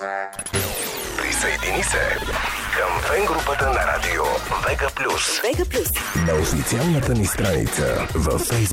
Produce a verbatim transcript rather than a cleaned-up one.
Присъедини се към фен групата на радио Вега Плюс. Вега Плюс. На официалната ни страница във Facebook.